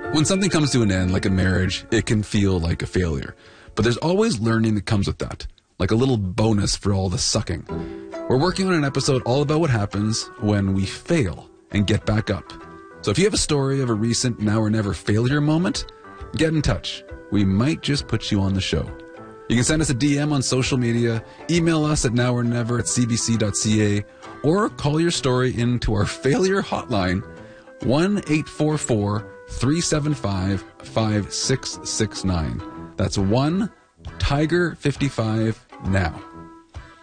When something comes to an end, like a marriage, it can feel like a failure. But there's always learning that comes with that, like a little bonus for all the sucking. We're working on an episode all about what happens when we fail and get back up. So if you have a story of a recent now or never failure moment, get in touch. We might just put you on the show. You can send us a DM on social media, email us at nowornever@cbc.ca, or call your story into our failure hotline, 1-844-375-5669. That's 1-TIGER55 now.